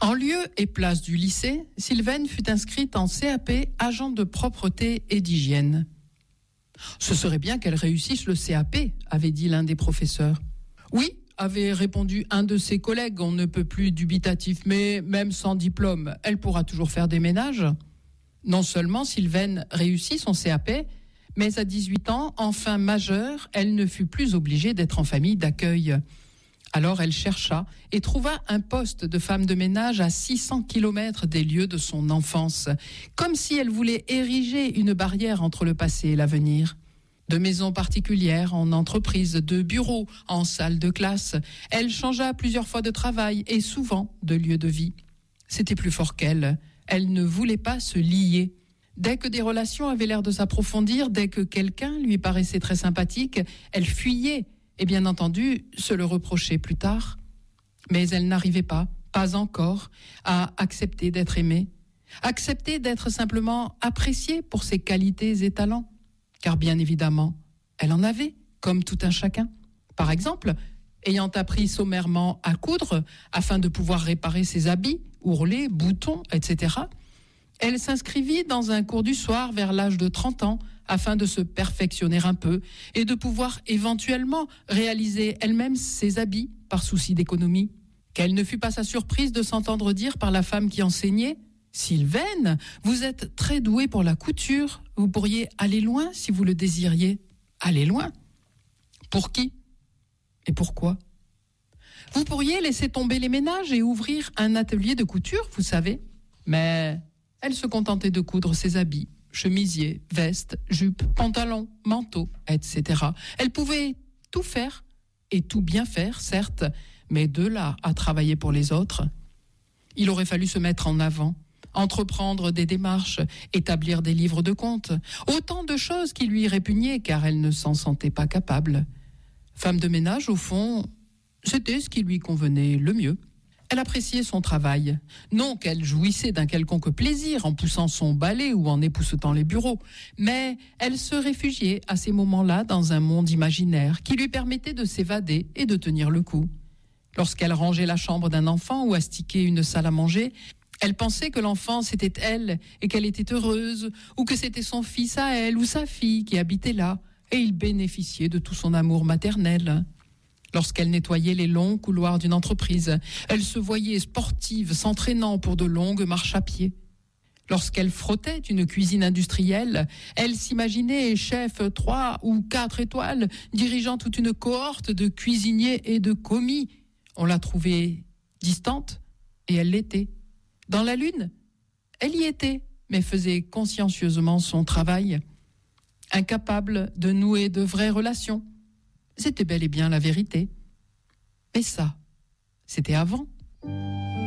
En lieu et place du lycée, Sylvaine fut inscrite en CAP agent de propreté et d'hygiène. Ce serait bien qu'elle réussisse le CAP, avait dit l'un des professeurs. Oui, avait répondu un de ses collègues, on ne peut plus dubitatif, mais même sans diplôme, elle pourra toujours faire des ménages. Non seulement Sylvaine réussit son CAP, mais à 18 ans, enfin majeure, elle ne fut plus obligée d'être en famille d'accueil. Alors elle chercha et trouva un poste de femme de ménage à 600 km des lieux de son enfance, comme si elle voulait ériger une barrière entre le passé et l'avenir. De maisons particulières en entreprise, de bureaux en salle de classe, elle changea plusieurs fois de travail et souvent de lieu de vie. C'était plus fort qu'elle. Elle ne voulait pas se lier. Dès que des relations avaient l'air de s'approfondir, dès que quelqu'un lui paraissait très sympathique, elle fuyait et bien entendu se le reprochait plus tard. Mais elle n'arrivait pas encore, à accepter d'être aimée, accepter d'être simplement appréciée pour ses qualités et talents. Car bien évidemment, elle en avait, comme tout un chacun. Par exemple, ayant appris sommairement à coudre afin de pouvoir réparer ses habits, ourlets, boutons, etc., elle s'inscrivit dans un cours du soir vers l'âge de 30 ans afin de se perfectionner un peu et de pouvoir éventuellement réaliser elle-même ses habits par souci d'économie. Quelle ne fut pas sa surprise de s'entendre dire par la femme qui enseignait « Sylvaine, vous êtes très douée pour la couture, vous pourriez aller loin si vous le désiriez. » Aller loin ? Pour qui ? Et pourquoi ? Vous pourriez laisser tomber les ménages et ouvrir un atelier de couture, vous savez. Mais elle se contentait de coudre ses habits, chemisiers, vestes, jupes, pantalons, manteaux, etc. Elle pouvait tout faire, et tout bien faire, certes, mais de là à travailler pour les autres, il aurait fallu se mettre en avant, entreprendre des démarches, établir des livres de comptes, autant de choses qui lui répugnaient car elle ne s'en sentait pas capable. Femme de ménage, au fond, c'était ce qui lui convenait le mieux. Elle appréciait son travail. Non qu'elle jouissait d'un quelconque plaisir en poussant son balai ou en époussetant les bureaux, mais elle se réfugiait à ces moments-là dans un monde imaginaire qui lui permettait de s'évader et de tenir le coup. Lorsqu'elle rangeait la chambre d'un enfant ou astiquait une salle à manger, elle pensait que l'enfant c'était elle et qu'elle était heureuse, ou que c'était son fils à elle ou sa fille qui habitait là, et il bénéficiait de tout son amour maternel. Lorsqu'elle nettoyait les longs couloirs d'une entreprise, elle se voyait sportive, s'entraînant pour de longues marches à pied. Lorsqu'elle frottait une cuisine industrielle, elle s'imaginait chef 3 ou 4 étoiles, dirigeant toute une cohorte de cuisiniers et de commis. On la trouvait distante, et elle l'était. Dans la lune, elle y était, mais faisait consciencieusement son travail. Incapable de nouer de vraies relations. C'était bel et bien la vérité. Mais ça, c'était avant.